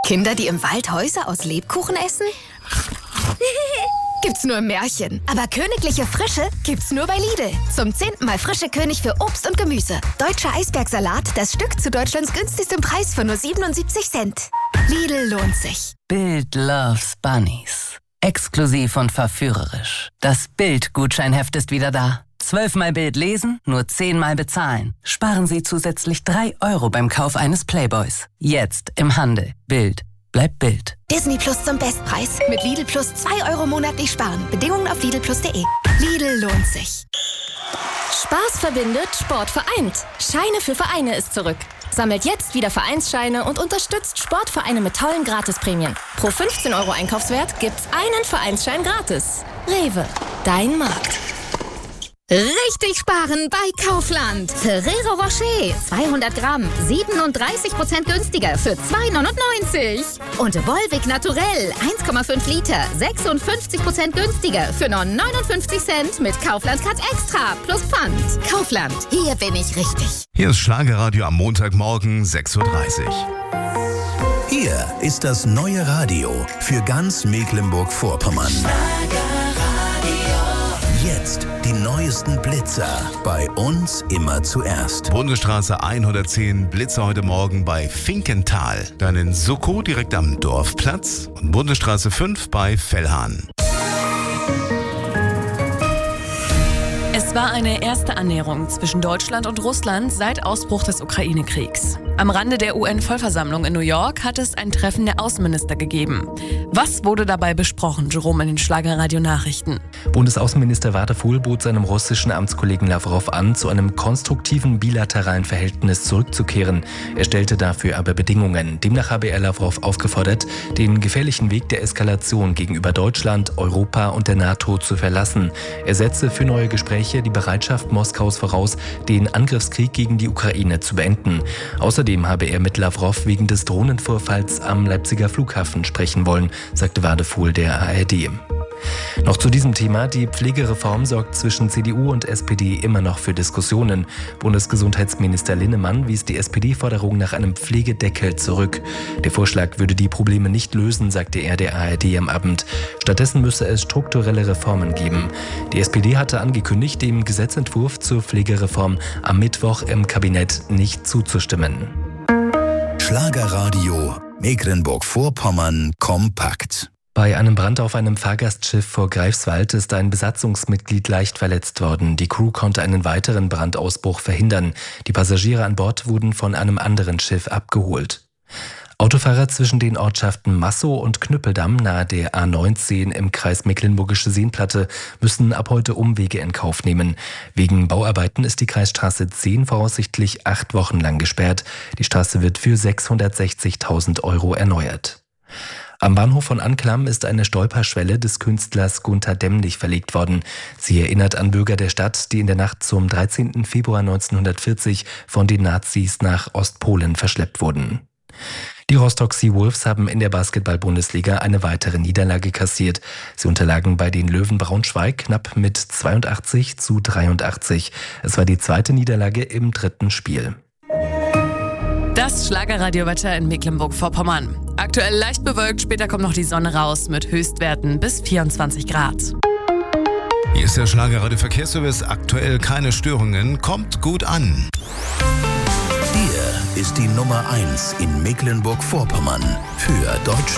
Kinder, die im Wald Häuser aus Lebkuchen essen? Gibt's nur im Märchen. Aber königliche Frische gibt's nur bei Lidl. Zum 10. Mal frische König für Obst und Gemüse. Deutscher Eisbergsalat, das Stück zu Deutschlands günstigstem Preis von nur 77 Cent. Lidl lohnt sich. Bild loves Bunnies. Exklusiv und verführerisch. Das Bild-Gutscheinheft ist wieder da. 12-mal Bild lesen, nur 10-mal bezahlen. Sparen Sie zusätzlich 3 € beim Kauf eines Playboys. Jetzt im Handel. Bild. Bleibt Bild. Disney Plus zum Bestpreis. Mit Lidl Plus 2 € monatlich sparen. Bedingungen auf lidlplus.de. Lidl lohnt sich. Spaß verbindet, Sport vereint. Scheine für Vereine ist zurück. Sammelt jetzt wieder Vereinsscheine und unterstützt Sportvereine mit tollen Gratisprämien. Pro 15 € Einkaufswert gibt's einen Vereinsschein gratis. Rewe, dein Markt. Richtig sparen bei Kaufland. Ferrero Rocher, 200 Gramm, 37% günstiger für 2,99 €. Und Volvic Naturell, 1,5 Liter, 56% günstiger für nur 59 Cent mit Kaufland Cut Extra plus Pfand. Kaufland, hier bin ich richtig. Hier ist Schlagerradio am Montagmorgen 6:30 Uhr. Hier ist das neue Radio für ganz Mecklenburg-Vorpommern. Jetzt die neuesten Blitzer. Bei uns immer zuerst. Bundesstraße 110 Blitzer heute Morgen bei Finkenthal. Dann in Suckow direkt am Dorfplatz. Und Bundesstraße 5 bei Vellhahn. Es war eine erste Annäherung zwischen Deutschland und Russland seit Ausbruch des Ukraine-Kriegs. Am Rande der UN-Vollversammlung in New York hat es ein Treffen der Außenminister gegeben. Was wurde dabei besprochen, Jerome, in den Schlagerradio-Nachrichten? Bundesaußenminister Wadefuhl bot seinem russischen Amtskollegen Lavrov an, zu einem konstruktiven bilateralen Verhältnis zurückzukehren. Er stellte dafür aber Bedingungen. Demnach habe er Lavrov aufgefordert, den gefährlichen Weg der Eskalation gegenüber Deutschland, Europa und der NATO zu verlassen. Er setze für neue Gespräche die Bereitschaft Moskaus voraus, den Angriffskrieg gegen die Ukraine zu beenden. Außerdem habe er mit Lavrov wegen des Drohnenvorfalls am Leipziger Flughafen sprechen wollen, sagte Wadefuhl der ARD. Noch zu diesem Thema. Die Pflegereform sorgt zwischen CDU und SPD immer noch für Diskussionen. Bundesgesundheitsminister Linnemann wies die SPD-Forderung nach einem Pflegedeckel zurück. Der Vorschlag würde die Probleme nicht lösen, sagte er der ARD am Abend. Stattdessen müsse es strukturelle Reformen geben. Die SPD hatte angekündigt, dem Gesetzentwurf zur Pflegereform am Mittwoch im Kabinett nicht zuzustimmen. Schlagerradio Mecklenburg-Vorpommern kompakt. Bei einem Brand auf einem Fahrgastschiff vor Greifswald ist ein Besatzungsmitglied leicht verletzt worden. Die Crew konnte einen weiteren Brandausbruch verhindern. Die Passagiere an Bord wurden von einem anderen Schiff abgeholt. Autofahrer zwischen den Ortschaften Massow und Knüppeldamm nahe der A19 im Kreis Mecklenburgische Seenplatte müssen ab heute Umwege in Kauf nehmen. Wegen Bauarbeiten ist die Kreisstraße 10 voraussichtlich 8 Wochen lang gesperrt. Die Straße wird für 660.000 € erneuert. Am Bahnhof von Anklam ist eine Stolperschwelle des Künstlers Gunter Demnig verlegt worden. Sie erinnert an Bürger der Stadt, die in der Nacht zum 13. Februar 1940 von den Nazis nach Ostpolen verschleppt wurden. Die Rostock Seawolves haben in der Basketball-Bundesliga eine weitere Niederlage kassiert. Sie unterlagen bei den Löwen Braunschweig knapp mit 82:83. Es war die zweite Niederlage im 3. Spiel. Das Schlagerradiowetter in Mecklenburg-Vorpommern. Aktuell leicht bewölkt, später kommt noch die Sonne raus mit Höchstwerten bis 24 Grad. Hier ist der Schlagerradio-Verkehrsservice. Aktuell keine Störungen. Kommt gut an. Hier ist die Nummer 1 in Mecklenburg-Vorpommern für Deutschland.